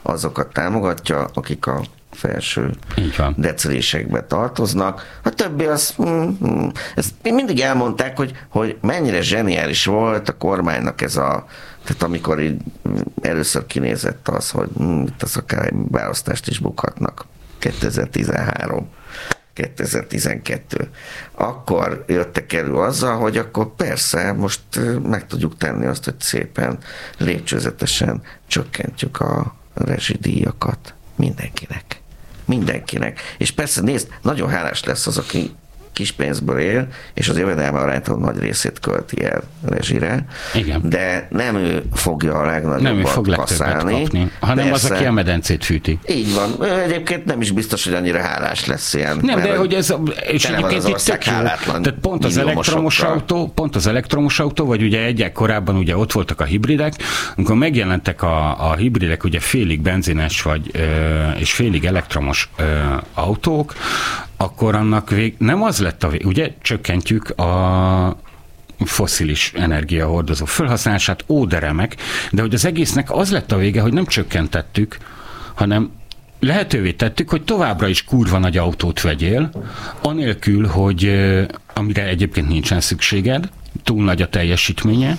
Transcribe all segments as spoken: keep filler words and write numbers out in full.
azokat támogatja, akik a felső decilésekbe tartoznak. A többi az, mm, mm, ezt mindig elmondták, hogy, hogy mennyire zseniális volt a kormánynak ez a, tehát amikor így először kinézett az, hogy mm, itt az akár választást is bukhatnak. kétezer-tizenhárom kétezer-tizenkettő. Akkor jöttek elő azzal, hogy akkor persze most meg tudjuk tenni azt, hogy szépen lépcsőzetesen csökkentjük a rezsidíjakat mindenkinek. Mindenkinek. És persze nézd, nagyon hálás lesz az, aki kis pénzből él, és az jövedelme aránytalan nagy részét költi el rezsire, igen. De nem ő fogja a legnagyobbat fog kaszálni, kapni, hanem persze, az, aki a medencét fűti. Így van. Egyébként nem is biztos, hogy annyira hálás lesz ilyen. Nem, de hogy ez, és egyébként az itt tök jó. Tehát pont az elektromos autó, pont az elektromos autó, vagy ugye egyek korábban ugye ott voltak a hibridek, amikor megjelentek a, a hibridek, ugye félig benzines vagy, és félig elektromos autók, akkor annak vég, nem az lett a vég, ugye csökkentjük a fosszilis energiahordozó felhasználását, ó, de remek, de hogy az egésznek az lett a vége, hogy nem csökkentettük, hanem lehetővé tettük, hogy továbbra is kurva nagy autót vegyél, anélkül, hogy amire egyébként nincsen szükséged, túl nagy a teljesítménye,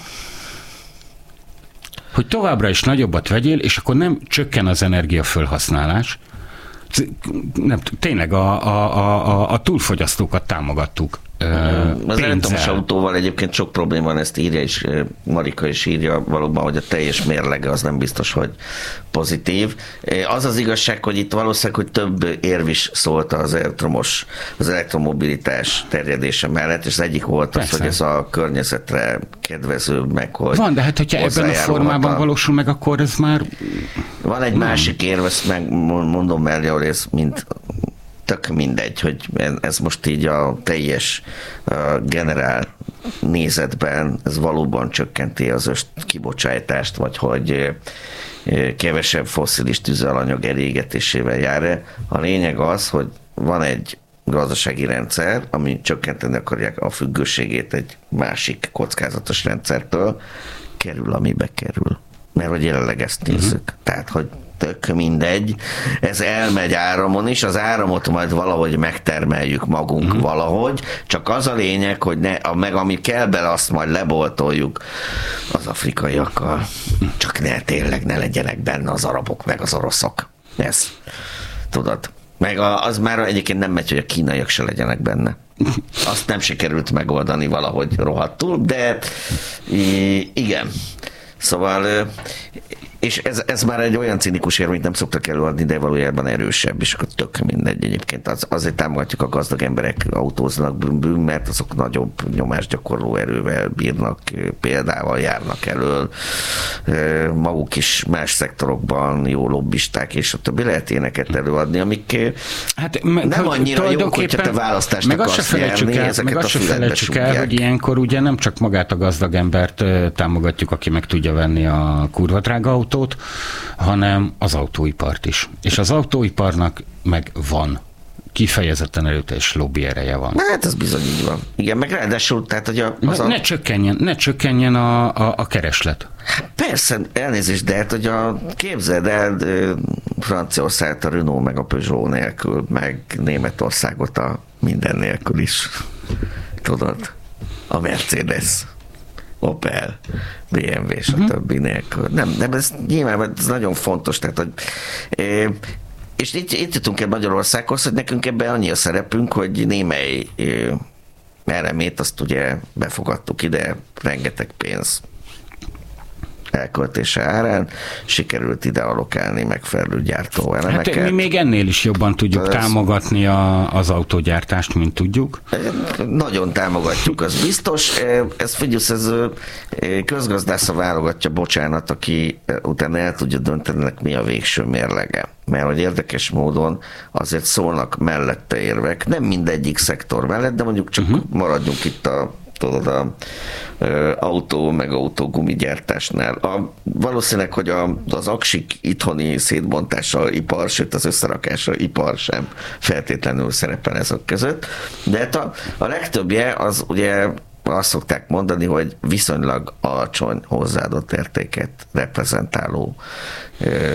hogy továbbra is nagyobbat vegyél, és akkor nem csökken az energiafelhasználás. Nem, tényleg a, a, a, a túlfogyasztókat támogattuk. Az elektromos autóval egyébként sok probléma van, ezt írja is, Marika is írja valóban, hogy a teljes mérlege az nem biztos, hogy pozitív. Az az igazság, hogy itt valószínűleg, hogy több érv is szólt az elektromos, az elektromobilitás terjedése mellett, és az egyik volt az, persze, hogy ez a környezetre kedvező, meg hogy van, de hát, hogyha ebben a formában a... valósul meg, akkor ez már... Van egy nem. másik érv, ezt megmondom mellé, hogy ez mint tök mindegy, hogy ez most így a teljes generál nézetben ez valóban csökkenti az öst kibocsátást, vagy hogy kevesebb fosszilis tüzelanyag elégetésével jár. A lényeg az, hogy van egy gazdasági rendszer, ami csökkenteni akarják a függőségét egy másik kockázatos rendszertől, kerül, amibe kerül. Mert hogy jelenleg ezt nézzük. Uh-huh. Tehát, hogy tök mindegy, ez elmegy áramon is, az áramot majd valahogy megtermeljük magunk uh-huh. valahogy, csak az a lényeg, hogy ne, a, meg ami kell bele, azt majd leboltoljuk az afrikaiakkal. Csak ne, tényleg ne legyenek benne az arabok, meg az oroszok. Ez, tudod. Meg az már egyébként nem megy, hogy a kínaiak se legyenek benne. Azt nem sikerült megoldani valahogy rohadtul, de igen. Szóval, és ez, ez már egy olyan cinikus érv, amit nem szoktak előadni, de valójában erősebb, és akkor tök mindegy egyébként. Az, azért támogatjuk a gazdag emberek autóznak bűn, mert azok nagyobb nyomásgyakorló erővel bírnak, példával járnak elől, maguk is más szektorokban jó lobbisták, és a többi lehet éneket előadni, amik hát, meg, nem annyira jók, hogyha te választást akarsz nyerni, ezeket meg a füledbe el, hogy ilyenkor ugye nem csak magát a gazdag embert támogatjuk, aki meg tudja venni a kurva drága autót, hanem az autóipart is. És az autóiparnak meg van kifejezetten erőteljes lobby ereje van. Hát ez bizony így van. Igen, meg ráadásul, tehát, hogy a, az ne, a... ne csökkenjen, ne csökkenjen a, a, a kereslet. Persze, elnézést, de hát, hogy a, képzeld el Franciaországot a Renault meg a Peugeot nélkül, meg Németországot a minden nélkül is. Tudod? A Mercedes, Opel, bé em vé és a uh-huh. többi nélkül. Nem, nem, ez nyilván ez nagyon fontos, tehát, hogy eh, és itt, itt jutunk el Magyarországhoz, hogy nekünk ebben annyi a szerepünk, hogy némely eh, elemét azt ugye befogadtuk ide, rengeteg pénz elköltése árán, sikerült ide allokálni megfelelő gyártóelemeket. Hát mi még ennél is jobban tudjuk ez támogatni a, az autógyártást, mint tudjuk. Nagyon támogatjuk, az biztos. Ez figyelsz, ez közgazdásza válogatja, bocsánat, aki utána el tudja dönteni, mi a végső mérlege. Mert hogy érdekes módon azért szólnak mellette érvek, nem mindegyik szektor mellett, de mondjuk csak uh-huh. maradjunk itt a tudod, a ö, autó, meg autógumigyártásnál. A, valószínűleg, hogy a, az aksik itthoni szétbontása ipar, sőt az összerakása ipar sem feltétlenül szerepel ezek között. De hát a, a legtöbbje az ugye azt szokták mondani, hogy viszonylag alacsony hozzáadott értéket reprezentáló ö,